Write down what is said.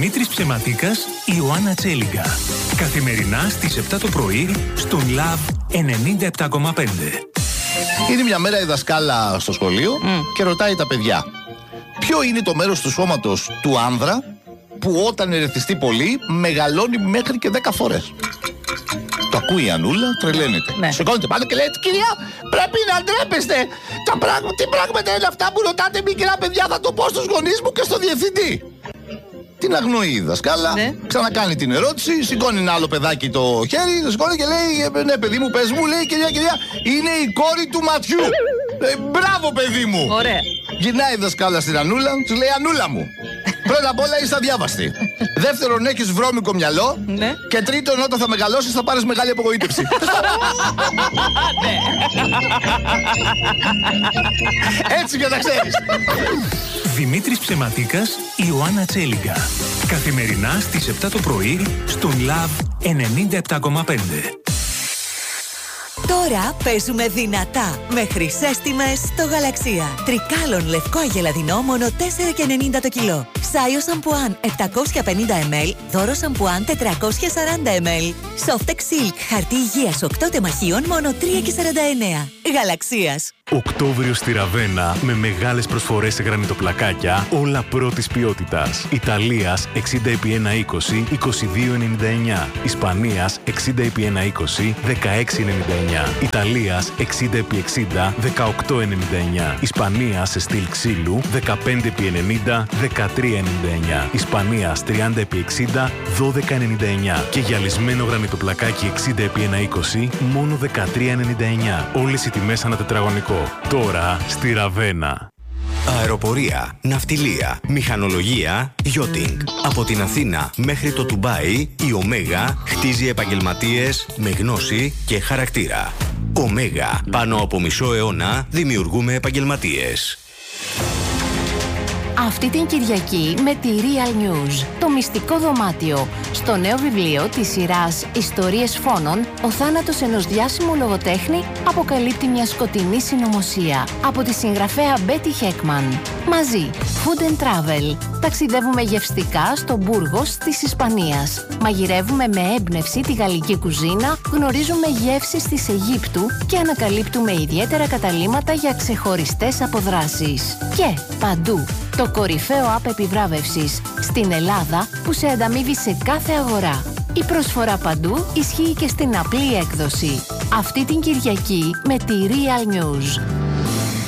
Δημήτρης Ψεματίκας, Ιωάννα Τσέλιγκα. Καθημερινά στις 7 το πρωί στον Love 97,5. Είναι μια μέρα η δασκάλα στο σχολείο και ρωτάει τα παιδιά: ποιο είναι το μέρος του σώματος του άνδρα που όταν ερεθιστεί πολύ μεγαλώνει μέχρι και 10 φορές? Το ακούει η Ανούλα, τρελαίνεται. Ναι. Σηκώνεται πάνω και λέει: κυρία, πρέπει να ντρέπεστε. Τι πράγματα είναι αυτά που ρωτάτε μικρά παιδιά? Θα το πω στους γονείς μου και στο διευθυντή. Την αγνοεί η δασκάλα, ξανακάνει την ερώτηση, σηκώνει ένα άλλο παιδάκι το χέρι, το σηκώνει και λέει: ναι, παιδί μου, πες μου, λέει, κυρία, είναι η κόρη του ματιού. Μπράβο, παιδί μου. Ωραία. Γυρνάει η δασκάλα στην Ανούλα, της λέει: Ανούλα μου, πρώτα απ' όλα είσαι αδιάβαστη. Δεύτερον, έχεις βρώμικο μυαλό. Ναι. Και τρίτον, όταν θα μεγαλώσεις θα πάρεις μεγάλη απογοήτευση. Έτσι και τα ξέρεις. Δημήτρης Ψεματίκας, Ιωάννα Τσέλιγκα. Καθημερινά στις 7 το πρωί στον Love 97,5. Τώρα παίζουμε δυνατά με χρυσές τιμές στο Γαλαξία. Τρικάλων λευκό αγελαδινό μόνο 4,90 το κιλό. Σάιο σαμπουάν 750 ml, δώρο σαμπουάν 440 ml. Softex Silk χαρτί υγείας 8 τεμαχίων μόνο 3,49. Γαλαξίας. Οκτώβριο στη Ραβένα με μεγάλες προσφορές σε γρανιτοπλακάκια, όλα πρώτης ποιότητας. Ιταλίας 60x1,20, 22,99. Ισπανίας 60x1,20, 16,99. Ιταλίας 60x60, 18,99. Ισπανίας σε στυλ ξύλου 15x90, 13,99. Ισπανίας 30x60, 12,99. Και γυαλισμένο γρανιτοπλακάκι 60x1,20, μόνο 13,99. Όλες οι τιμές ανά τετραγωνικό. Τώρα στη Ραβένα. Αεροπορία, ναυτιλία, μηχανολογία, yachting. Από την Αθήνα μέχρι το Ντουμπάι, η Ωμέγα χτίζει επαγγελματίες με γνώση και χαρακτήρα. Ωμέγα. Πάνω από μισό αιώνα δημιουργούμε επαγγελματίες. Αυτή την Κυριακή με τη Real News, το μυστικό δωμάτιο. Στο νέο βιβλίο της σειράς «Ιστορίες φόνων», ο θάνατος ενός διάσημου λογοτέχνη αποκαλύπτει μια σκοτεινή συνωμοσία. Από τη συγγραφέα Betty Heckman. Μαζί, Food and Travel. Ταξιδεύουμε γευστικά στο Μπούργος της Ισπανίας. Μαγειρεύουμε με έμπνευση τη γαλλική κουζίνα, γνωρίζουμε γεύσεις της Αιγύπτου και ανακαλύπτουμε ιδιαίτερα καταλύματα για ξεχωριστές αποδράσεις. Και παντού, το κορυφαίο app επιβράβευσης στην Ελλάδα που σε ανταμείβει σε κάθε αγορά. Η προσφορά παντού ισχύει και στην απλή έκδοση. Αυτή την Κυριακή με τη Real News.